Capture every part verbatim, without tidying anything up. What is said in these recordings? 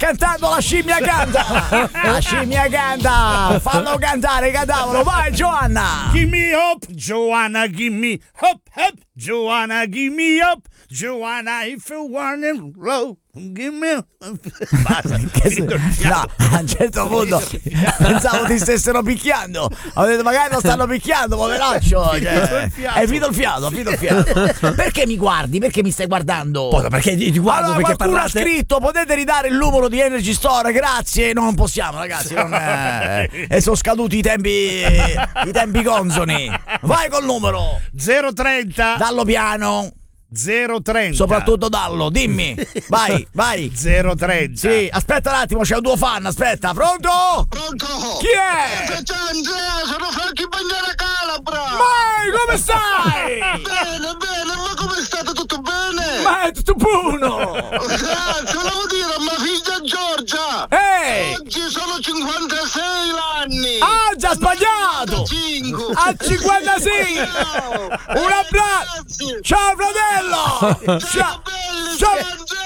cantando, la scimmia canta. La scimmia canta. Fallo cantare, cadavolo. Vai, Giovanna. Give me up, Joanna, give me up, up. Joanna, give me up. Joanna, if you want it low, give me up. Basta, no, a un certo punto pensavo ti stessero picchiando. Ho detto magari lo stanno picchiando, poveraccio. Cioè, hai finito il fiato, hai finito il fiato. Perché mi guardi? Perché mi stai guardando? Poi, perché ti guardo? Allora, perché qualcuno parlate... ha scritto: potete ridare il numero di Energy Store? Grazie. No, non possiamo, ragazzi. Non è... E sono scaduti i tempi, i tempi consoni. Vai col numero zero trenta. Dallo piano. zero trenta. Soprattutto dallo, dimmi. Vai, vai. zero trenta. Sì, aspetta un attimo, c'è un tuo fan, aspetta. Pronto? Pronto? Chi è? Ciao Andrea, sono Franchi Bandiera Calabra. Vai, come stai? Bene, bene, ma come state? Tutto bene? Ma è tutto buono. Grazie, volevo dire a mia figlia Giorgia. Ehi! Oggi sono cinquantasei anni. Ah, già sbagliato. cinquantacinque. A cinquantasei. Ciao. Un abbraccio. Grazie. Ciao fratello. Ciao. Belli, Ciao.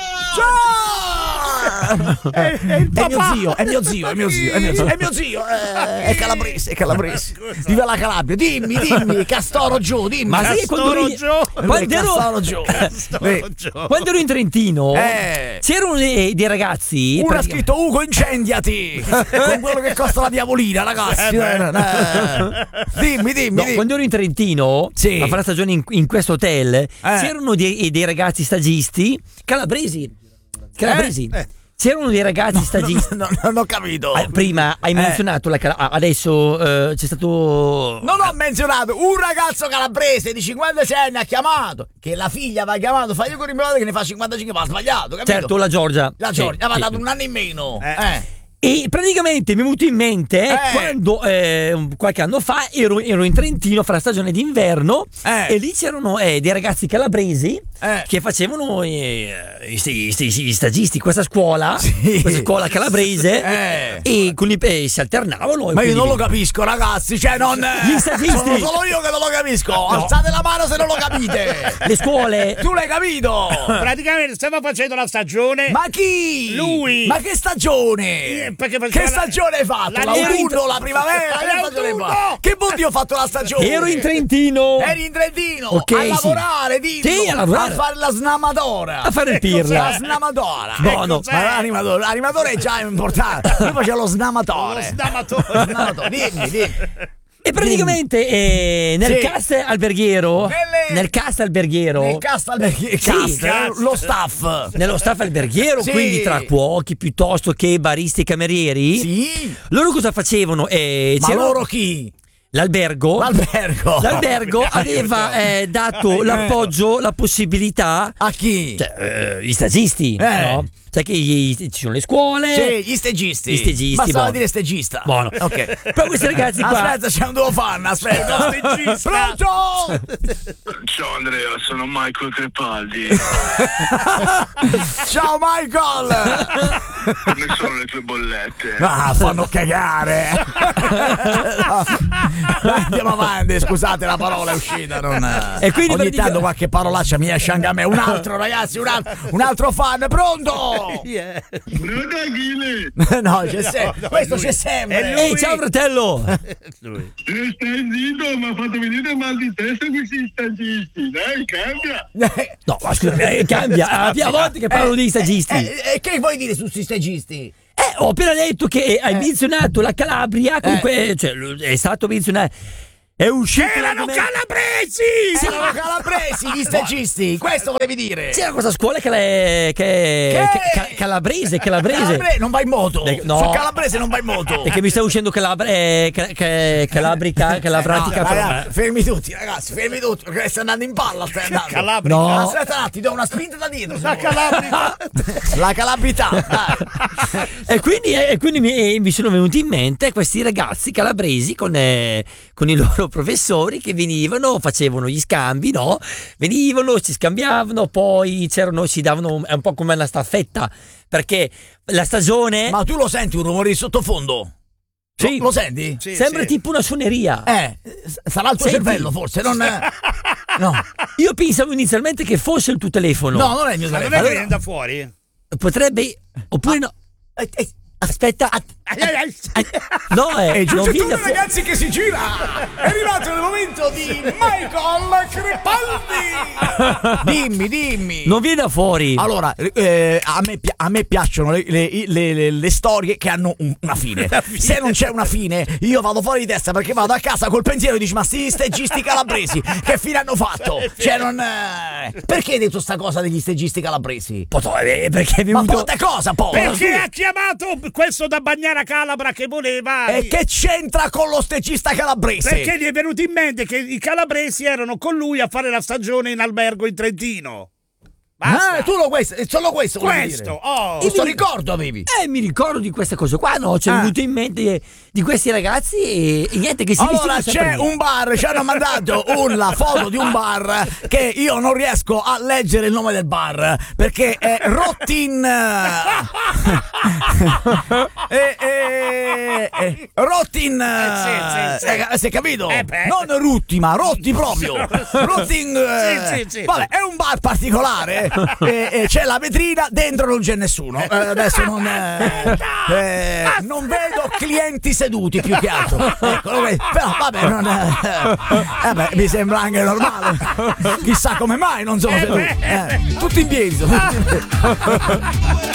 Ciao. Ciao. È, è il è mio zio, è mio zio, è mio zio, è mio zio, è mio zio, eh, è calabrese, è calabrese. Viva la Calabria, dimmi, dimmi, Castoro giù, dimmi. Ma sì, quando ero, quando ero, Castoro giù. quando ero in Trentino, eh. c'erano dei, dei ragazzi. Uno ha scritto: Ugo, incendiati con quello che costa la diavolina, ragazzi. Eh, eh. Dimmi, dimmi, no, dimmi. Quando ero in Trentino, sì. a fare stagione in, in questo hotel, eh. c'erano dei, dei ragazzi stagisti calabresi. Calabresi. Eh. Eh. C'erano dei ragazzi no, stagisti. No, no, non ho capito. Ah, prima hai menzionato eh. la Cala- adesso eh, c'è stato. Non ho menzionato un ragazzo calabrese di cinquantasei anni ha chiamato. Che la figlia va chiamato. Fa io con il mio padre che ne fa cinquantacinque, ma ha sbagliato, capito? Certo, la Giorgia. La Giorgia sì, aveva sì. dato un anno in meno. Eh. eh. E praticamente mi è venuto in mente eh. quando eh, qualche anno fa ero, ero in Trentino fra la stagione d'inverno eh. e lì c'erano eh, dei ragazzi calabresi eh. che facevano eh, i, i, i, i stagisti, questa scuola, sì. questa scuola calabrese eh. e con i, eh, si alternavano. Ma io non lo capisco, ragazzi, cioè non. Gli stagisti. Sono solo io che non lo capisco. No. Alzate la mano se non lo capite. Le scuole. Tu l'hai capito? Praticamente stiamo facendo la stagione. Ma chi? Lui. Ma che stagione? Perché che stagione hai fatto? La L'autunno, la primavera? Che stagione hai fatto? Che butti ho fatto la stagione? Ero in Trentino. Eri in Trentino? Okay, a sì. lavorare, dillo. Sì, a lavorare. A fare la snamadora. A fare il pirla. La snamadora. Buono. Ma l'animatore, l'animatore è già importante. Io facevo lo snamatore. Lo snamatore. Lo snamatore. Dimmi, dimmi. E praticamente eh, nel sì. cast alberghiero Nelle... nel cast alberghiero nel cast alberghiero sì, cast, cast. lo staff nello staff alberghiero, sì. quindi tra cuochi piuttosto che baristi e camerieri, sì. loro cosa facevano? Eh, ma loro chi? L'albergo, l'albergo, l'albergo aveva eh, dato l'appoggio, la possibilità a chi? Cioè, eh, gli stagisti, eh. no? Sai che gli, ci sono le scuole, sì, gli stagisti, gli stagisti, bastava buono. dire stagista. Buono. Ok. Però questi ragazzi qua. Aspetta, c'è un tuo fan, aspetta. Pronto? Ciao Andrea, sono Michael Crepaldi. Ciao Michael. Come sono le tue bollette? Ah, fanno cagare. Andiamo avanti, scusate, la parola è uscita. Non... E quindi ogni dico... tanto qualche parolaccia mi esce anche a me. Un altro, ragazzi, un altro, un altro fan, pronto? Yeah. No, c'è sempre. No, no, questo c'è sempre. Ehi, ciao fratello. Lui. Stai zitto, mi ha fatto venire mal di testa questi stagisti. Dai, cambia. No, ma scusa, eh, cambia. È la prima volta che parlo eh, dei stagisti. E eh, eh, che vuoi dire su questi stagisti? Eh, ho appena detto che hai menzionato la Calabria, comunque, eh. cioè, è stato menzionato. È uscito. Erano calabresi! Sì. Erano calabresi gli stagisti, questo volevi dire? C'era questa scuola che, le, che, che? che calabrese, calabrese. Calabre, non vai in moto. De, no. Su calabrese non vai in moto. Perché mi sta uscendo calabra, eh, che, che, calabrica, calabratica. No, ragazzi, fermi tutti, ragazzi, fermi tutti, perché stai andando in palla, stai andando. Calabrica. No. Aspetta un attimo, ti do una spinta da dietro. La calabria. La calabrità. Dai. E quindi, e quindi mi, mi sono venuti in mente questi ragazzi calabresi con, eh, con i loro professori che venivano, facevano gli scambi, no? Venivano, si scambiavano, poi c'erano, si davano, è un po' come una staffetta, perché la stagione. Ma tu lo senti un rumore di sottofondo? Sì. Lo, lo senti? Sì, Sembra sì. tipo una suoneria. Eh, sarà il tuo Senti. cervello forse, non è... No. Io pensavo inizialmente che fosse il tuo telefono. No, non è il mio Ma telefono. dov'è che Allora, viene da fuori? Potrebbe, oppure no. eh, eh, Aspetta, ah, no, eh, E non giunge viene tutto, fuori. ragazzi, che si gira. È arrivato il momento di Michael Crepaldi. Dimmi, dimmi. Non viene fuori. Allora, eh, a, me, pi- a me piacciono le, le- le- le- le storie che hanno un- una fine. Se non c'è una fine, io vado fuori di testa, perché vado a casa col pensiero e dici: ma sti stegisti calabresi, che fine hanno fatto? Cioè, non. eh, Perché hai detto sta cosa degli stegisti calabresi? Potò, eh, perché è Ma venuto. pote cosa, poi? Perché ha chiamato questo da Bagnara Calabra che voleva. E che c'entra con lo stegista calabrese? Perché gli è venuto in mente che i calabresi erano con lui a fare la stagione in albergo in Trentino. Basta. Ah, tu lo questo, è solo questo. vuoi Questo, dire? oh. Questo ricordo avevi. Eh, mi ricordo di queste cose qua, no? Ci è Ah. venuto in mente di questi ragazzi e, e niente che si Allora vestivano c'è sempre bene. un bar, ci hanno mandato una foto di un bar che io non riesco a leggere il nome del bar perché è Rottin eh, eh, eh, Rottin Eh, sì, sì, sì. eh, si è capito? Eh, beh. Non Rutti, ma Rotti proprio. Rottin eh, Sì, sì, sì. vabbè, è un bar particolare e, e c'è la vetrina, dentro non c'è nessuno. Eh, adesso non eh, eh, non vedo clienti seduti più che altro. Ecco, eh, però vabbè, non, eh, eh, beh, mi sembra anche normale. Chissà come mai non sono seduti. Eh, tutti in piedi. sono tutti in piedi.